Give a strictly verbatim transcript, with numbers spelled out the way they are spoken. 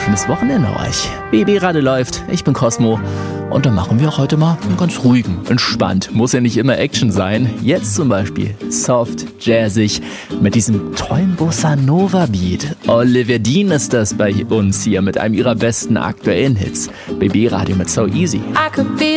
schönes Wochenende euch. B B Radio läuft, ich bin Cosmo und dann machen wir auch heute mal einen ganz ruhigen, entspannt. Muss ja nicht immer Action sein. Jetzt zum Beispiel soft, jazzig mit diesem tollen Bossa Nova Beat. Olivia Dean ist das bei uns hier mit einem ihrer besten aktuellen Hits. B B Radio mit So Easy. I could be